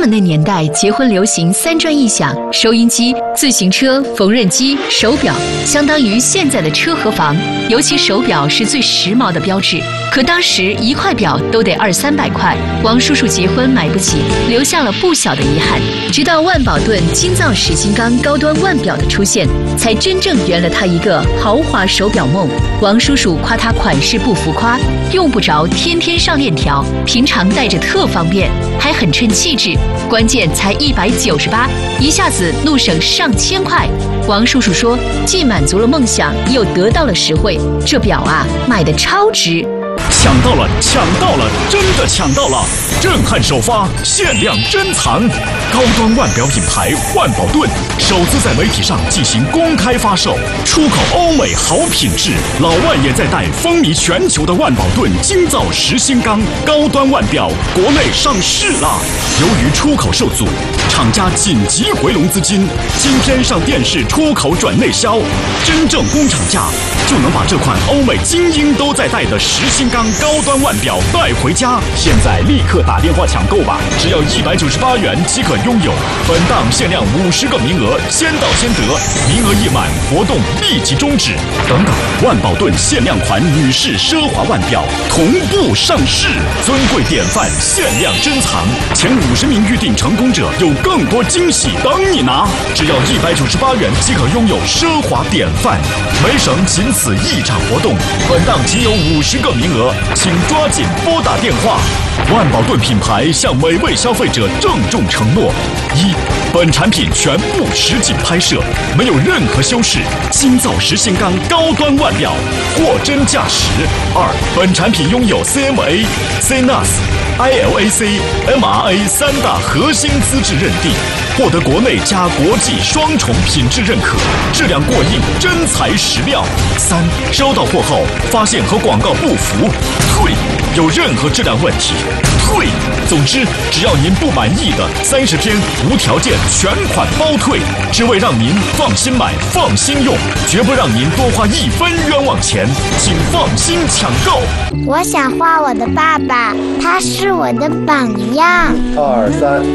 们那年代，结婚流行3转一响，收音机、自行车、缝纫机、手表，相当于现在的车和房。尤其手表是最时髦的标志，可当时1块表都得200-300块，王叔叔结婚买不起，留下了不小的遗憾。直到万宝顿金造实心钢高端腕表的出现，才真正圆了他一个豪华手表梦。王叔叔夸他款式不浮夸，用不着天天上链条，平常戴着特方便，还很衬气质。关键才198，一下子怒省上千块。王叔叔说，既满足了梦想，又得到了实惠，这表啊，买得超值。 抢到了，抢到了，真的抢到了！震撼首发，限量珍藏，高端腕表品牌万宝顿首次在媒体上进行公开发售，出口欧美好品质，老外也在戴，风靡全球的万宝顿精造实心钢高端腕表国内上市啦！由于出口受阻，厂家紧急回笼资金，今天上电视出口转内销，真正工厂价就能把这款欧美精英都在戴的实心钢高端腕表带回家。现在立刻打电话抢购吧，只要198元即可拥有。本档限量50个名额，先到先得，名额一满，活动立即终止。等等，万宝顿限量款女士奢华腕表同步上市，尊贵典范限量珍藏，前50名预定成功者有更多惊喜等你拿。只要198元即可拥有奢华典范，没省仅此一场活动，本档仅有50个名额，请抓紧拨打电话。万宝顿品牌向每位消费者郑重承诺：一，本产品全部实景拍摄，没有任何修饰，精造实心钢高端腕表，货真价实。二，本产品拥有 CMA、CNAS、ILAC、MRA 3大核心资质认定，获得国内加国际双重品质认可，质量过硬，真材实料。三，收到货后发现和广告不符，退，有任何质量问题退。总之，只要您不满意的，30天无条件全款包退，只为让您放心买、放心用，绝不让您多花1分冤枉钱，请放心抢购。 我想画我的爸爸，他是我的榜样。 2、3。